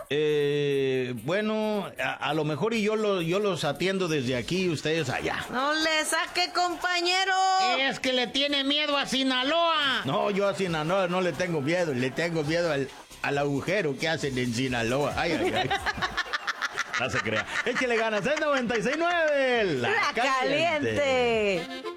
Bueno, a lo mejor yo los atiendo desde aquí y ustedes allá. No le saque, compañero. Es que le tiene miedo a Sinaloa. No, yo a Sinaloa no le tengo miedo, le tengo miedo al agujero que hacen en Sinaloa. Ay, ay, ay. No se crea. Échale ganas, es 96.9. La caliente.